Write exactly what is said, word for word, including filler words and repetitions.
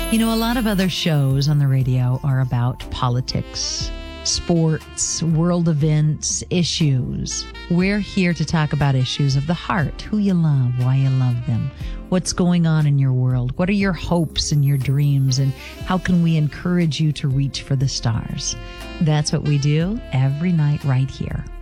You know, a lot of other shows on the radio are about politics, sports, world events, issues. We're here to talk about issues of the heart, who you love, why you love them, what's going on in your world, what are your hopes and your dreams, and how can we encourage you to reach for the stars. That's what we do every night right here.